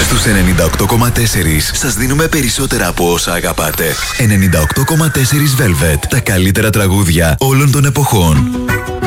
Στους 98,4 σας δίνουμε περισσότερα από όσα αγαπάτε. 98,4 Velvet. Τα καλύτερα τραγούδια όλων των εποχών.